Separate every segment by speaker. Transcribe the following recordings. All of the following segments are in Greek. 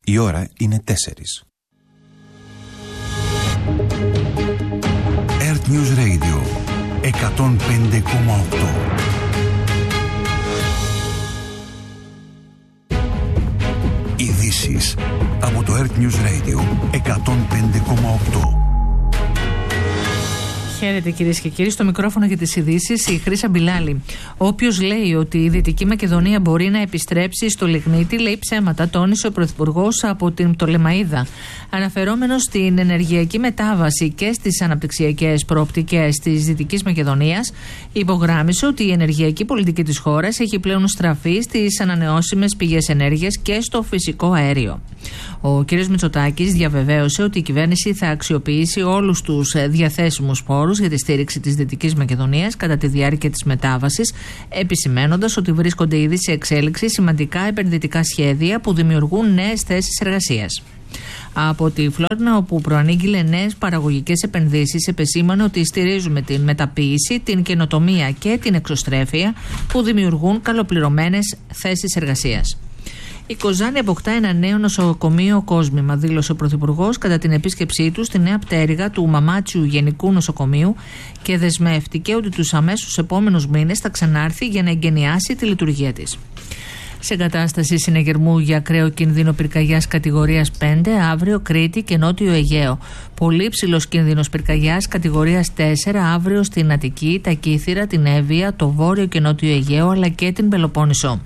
Speaker 1: Η ώρα είναι 4. Earth News Radio 105,8. Ειδήσεις από το Earth News Radio 105,8.
Speaker 2: Χαίρετε κυρίες και κύριοι, στο μικρόφωνο για τις ειδήσεις η Χρύσα Μπιλάλη. Όποιος λέει ότι η Δυτική Μακεδονία μπορεί να επιστρέψει στο λιγνίτη λέει ψέματα, τόνισε ο Πρωθυπουργός από την Πτολεμαΐδα. Αναφερόμενος στην ενεργειακή μετάβαση και στις αναπτυξιακές προοπτικές της Δυτικής Μακεδονίας, υπογράμμισε ότι η ενεργειακή πολιτική της χώρας έχει πλέον στραφεί στις ανανεώσιμες πηγές ενέργειας και στο φυσικό αέριο. Ο κ. Μητσοτάκης διαβεβαίωσε ότι η κυβέρνηση θα αξιοποιήσει όλους τους διαθέσιμους πόρους για τη στήριξη της Δυτικής Μακεδονίας κατά τη διάρκεια της μετάβασης, επισημαίνοντας ότι βρίσκονται ήδη σε εξέλιξη σημαντικά επενδυτικά σχέδια που δημιουργούν νέες θέσεις εργασίας. Από τη Φλόρινα, όπου προανήγγειλε νέες παραγωγικές επενδύσεις, επεσήμανε ότι στηρίζουμε την μεταποίηση, την καινοτομία και την εξωστρέφεια που δημιουργούν καλοπληρωμένες θέσεις εργασίας. Η Κοζάνη αποκτά ένα νέο νοσοκομείο κόσμημα, δήλωσε ο Πρωθυπουργός κατά την επίσκεψή του στη νέα πτέρυγα του Μαμάτσιου Γενικού Νοσοκομείου και δεσμεύτηκε ότι τους αμέσως επόμενους μήνες θα ξανάρθει για να εγκαινιάσει τη λειτουργία της. Σε κατάσταση συνεγερμού για ακραίο κίνδυνο πυρκαγιάς κατηγορίας 5, αύριο Κρήτη και Νότιο Αιγαίο. Πολύ ψηλός κίνδυνος πυρκαγιάς κατηγορίας 4, αύριο στην Αττική, τα Κύθυρα, την Εύβοια, το Βόρειο και Νότιο Αιγαίο αλλά και την Πελοπόννησο.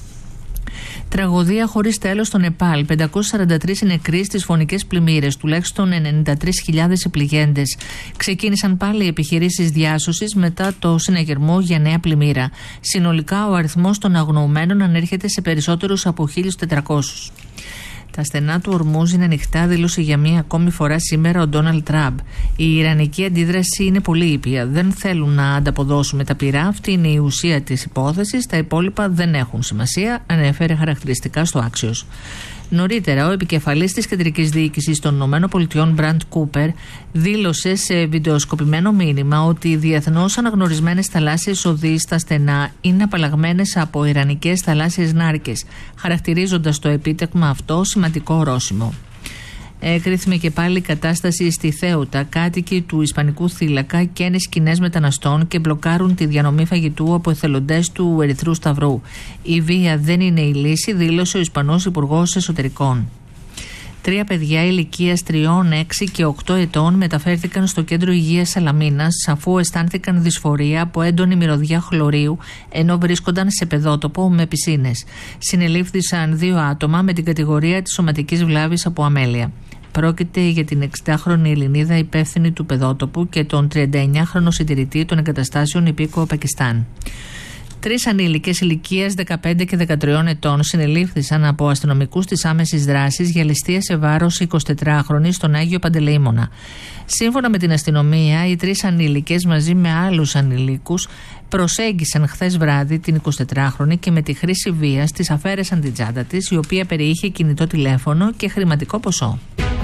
Speaker 2: Τραγωδία χωρίς τέλος στο Νεπάλ. 543 νεκροί στις φωνικές πλημμύρες, τουλάχιστον 93.000 πληγέντες. Ξεκίνησαν πάλι οι επιχειρήσεις διάσωσης μετά το συναγερμό για νέα πλημμύρα. Συνολικά ο αριθμός των αγνοωμένων ανέρχεται σε περισσότερους από 1.400. Τα στενά του Ορμούζ είναι ανοιχτά, δήλωσε για μία ακόμη φορά σήμερα ο Ντόναλντ Τραμπ. Η ιρανική αντίδραση είναι πολύ ήπια. Δεν θέλουν να ανταποδώσουμε τα πυρά. Αυτή είναι η ουσία της υπόθεσης. Τα υπόλοιπα δεν έχουν σημασία, ανέφερε χαρακτηριστικά στο Axios. Νωρίτερα, ο επικεφαλής της κεντρικής διοίκησης των ΗΠΑ, Μπραντ Κούπερ, δήλωσε σε βιντεοσκοπημένο μήνυμα ότι οι διεθνώς αναγνωρισμένες θαλάσσιες οδοί στα στενά είναι απαλλαγμένες από ιρανικές θαλάσσιες νάρκες, χαρακτηρίζοντας το επίτευγμα αυτό σημαντικό ορόσημο. Εκρίθημε και πάλι η κατάσταση στη Θέουτα. Κάτοικοι του Ισπανικού θύλακα καίνε σκηνές μεταναστών και μπλοκάρουν τη διανομή φαγητού από εθελοντές του Ερυθρού Σταυρού. Η βία δεν είναι η λύση, δήλωσε ο Ισπανός Υπουργός Εσωτερικών. 3 παιδιά ηλικίας 3, 6 και 8 ετών μεταφέρθηκαν στο κέντρο υγείας Σαλαμίνας αφού αισθάνθηκαν δυσφορία από έντονη μυρωδιά χλωρίου ενώ βρίσκονταν σε παιδότοπο με πισίνες. Συνελήφθησαν 2 άτομα με την κατηγορία της σωματικής βλάβης από αμέλεια. Πρόκειται για την 60χρονη Ελληνίδα υπεύθυνη του παιδότοπου και τον 39χρονο συντηρητή των εγκαταστάσεων υπήκοο Πακιστάν. 3 ανήλικες ηλικίας 15 και 13 ετών συνελήφθησαν από αστυνομικούς της άμεσης δράσης για ληστεία σε βάρος 24χρονη στον Άγιο Παντελεήμονα. Σύμφωνα με την αστυνομία, οι 3 ανήλικες μαζί με άλλους ανηλίκους προσέγγισαν χθες βράδυ την 24χρονη και με τη χρήση βίας της αφαίρεσαν την τσάντα της, η οποία περιείχε κινητό τηλέφωνο και χρηματικό ποσό.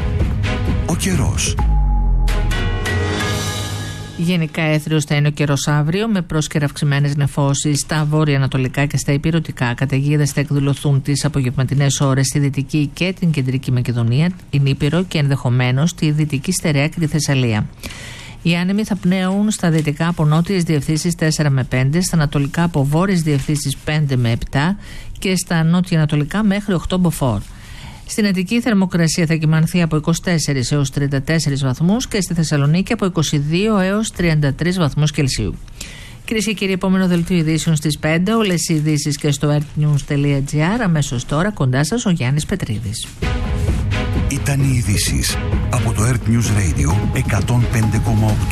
Speaker 1: Ο καιρός.
Speaker 2: Γενικά έθριος θα είναι ο καιρός αύριο, με πρόσκαιρα αυξημένες νεφώσεις στα βόρεια-ανατολικά και στα υπηρετικά. Καταιγίδες θα εκδηλωθούν τις απογευματινές ώρες στη Δυτική και την Κεντρική Μακεδονία, την Ήπειρο και ενδεχομένως τη Δυτική Στερεά και τη Θεσσαλία. Οι άνεμοι θα πνέουν στα δυτικά από νότιες διευθύνσεις 4 με 5, στα ανατολικά από βόρειες διευθύνσεις 5 με 7 και στα νότια-ανατολικά μέχρι 8 μποφόρ. Στην Αττική η θερμοκρασία θα κυμανθεί από 24 έως 34 βαθμούς και στη Θεσσαλονίκη από 22 έως 33 βαθμούς Κελσίου. Κυρίες και κύριοι, επόμενο δελτίο ειδήσεων στις 5, όλες οι ειδήσεις και στο earthnews.gr. Αμέσως τώρα κοντά σας ο Γιάννης Πετρίδης.
Speaker 1: Ήταν οι ειδήσεις από το Earth News Radio 105,8.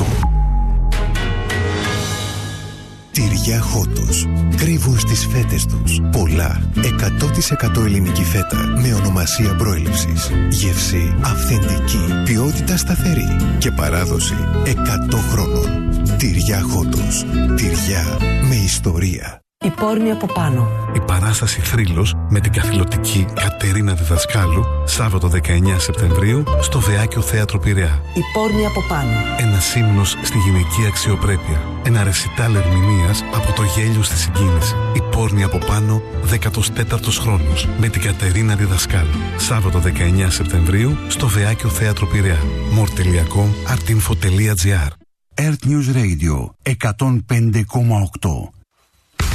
Speaker 3: Τυριά Χότος. Κρύβουν στις φέτες τους πολλά 100% ελληνική φέτα με ονομασία προέλευσης. Γεύση αυθεντική, ποιότητα σταθερή και παράδοση 100 χρόνων. Τυριά Χότος. Τυριά με ιστορία.
Speaker 4: Η πόρνη από πάνω.
Speaker 5: Η παράσταση Θρύλος με την καθηλωτική Κατερίνα Διδασκάλου, Σάββατο 19 Σεπτεμβρίου στο Βεάκιο Θέατρο Πειραιά.
Speaker 4: Η πόρνη από πάνω.
Speaker 5: Ένας ύμνος στη γυναική αξιοπρέπεια. Ένα ρεσιτάλ ερμηνείας από το γέλιο στη συγκίνηση. Η πόρνη από πάνω, 14ος χρόνος με την Κατερίνα Διδασκάλου. Σάββατο 19 Σεπτεμβρίου στο Βεάκιο Θέατρο Πειραιά. More.com, artinfo.gr.
Speaker 1: Earth News Radio 105,8.